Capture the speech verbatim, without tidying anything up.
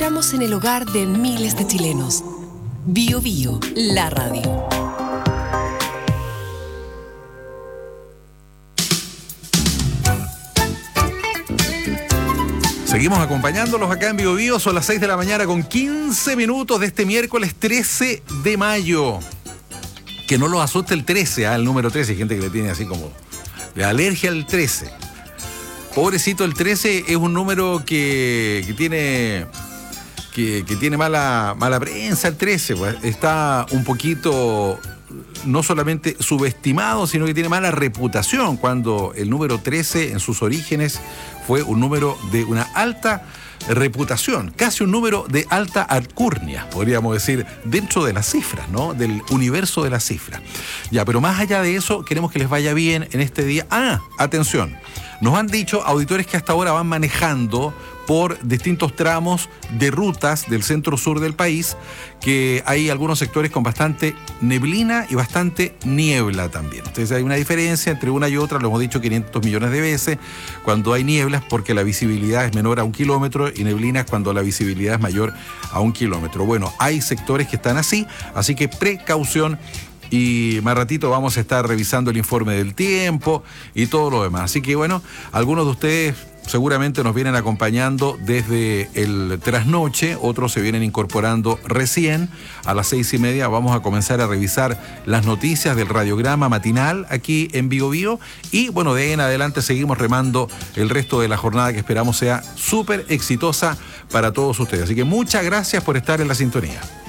entramos en el hogar de miles de chilenos. Bio Bio, la radio. Seguimos acompañándolos acá en Bio Bio. Son las seis de la mañana con quince minutos de este miércoles trece de mayo. Que no los asuste el trece, ¿eh? El número trece. Hay gente que le tiene así como de alergia al trece. Pobrecito, el trece es un número que, que tiene que, que tiene mala, mala prensa. El trece pues, está un poquito no solamente subestimado, sino que tiene mala reputación, cuando el número trece en sus orígenes fue un número de una alta reputación, casi un número de alta alcurnia, podríamos decir, dentro de las cifras, ¿no? Del universo de las cifras. Ya, pero más allá de eso, queremos que les vaya bien en este día. Ah, atención, nos han dicho auditores que hasta ahora van manejando por distintos tramos de rutas del centro-sur del país, que hay algunos sectores con bastante neblina y bastante niebla también. Entonces hay una diferencia entre una y otra, lo hemos dicho quinientos millones de veces, cuando hay nieblas porque la visibilidad es menor a un kilómetro y neblinas cuando la visibilidad es mayor a un kilómetro. Bueno, hay sectores que están así, así que precaución. Y más ratito vamos a estar revisando el informe del tiempo y todo lo demás. Así que bueno, algunos de ustedes seguramente nos vienen acompañando desde el trasnoche, otros se vienen incorporando recién. A las seis y media vamos a comenzar a revisar las noticias del radiograma matinal aquí en Bio Bio. Y bueno, de ahí en adelante seguimos remando el resto de la jornada que esperamos sea súper exitosa para todos ustedes. Así que muchas gracias por estar en la sintonía.